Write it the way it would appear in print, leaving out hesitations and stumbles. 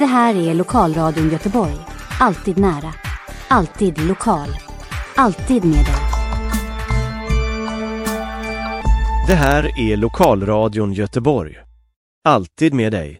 Det här är Lokalradion Göteborg. Alltid nära. Alltid lokal. Alltid med dig. Det här är Lokalradion Göteborg. Alltid med dig.